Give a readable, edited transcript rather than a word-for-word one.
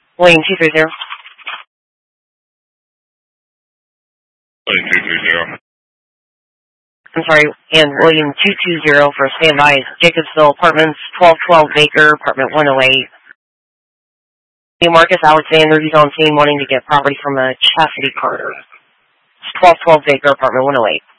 William 230. William 230. I'm sorry, and William 220 for standby. Jacobsville Apartments, 1212 Baker, Apartment 108. Marcus Alexander, he's on scene wanting to get property from a Chastity Carter. It's 1212 Baker, Apartment 108.